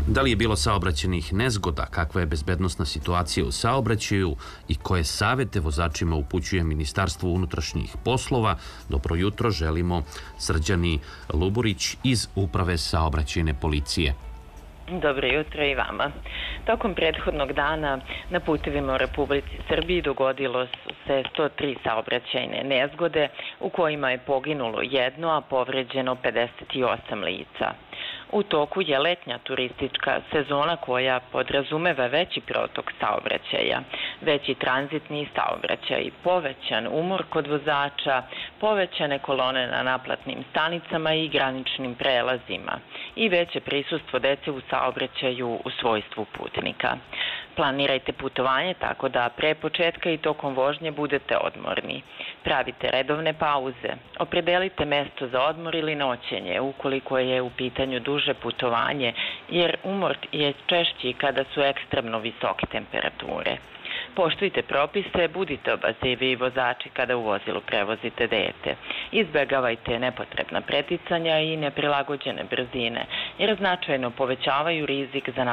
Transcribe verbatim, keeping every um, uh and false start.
Da li je bilo saobraćajnih nezgoda, kakva je bezbednosna situacija u saobraćaju i koje savete vozačima upućuje Ministarstvo unutrašnjih poslova? Dobro jutro, želimo Srđani Luburić iz Uprave saobraćajne policije. Dobro jutro i vama. Tokom prethodnog dana na putevima u Republici Srbiji dogodilo se sto tri saobraćajne nezgode u kojima je poginulo jedno, a povređeno pedeset osam lica. U toku je letnja turistička sezona koja podrazumeva veći protok saobraćaja, veći tranzitni saobraćaj, povećan umor kod vozača, povećane kolone na naplatnim stanicama i graničnim prelazima i veće prisustvo dece u saobraćaju u svojstvu putnika. Planirajte putovanje tako da pre početka i tokom vožnje budete odmorni. Pravite redovne pauze. Opredelite mesto za odmor ili noćenje ukoliko je u pitanju duže putovanje, jer umor je češći kada su ekstremno visoke temperature. Poštujte propise, budite obazrivi vozači kada u vozilu prevozite dete. Izbegavajte nepotrebna preticanja i neprilagođene brzine, jer značajno povećavaju rizik za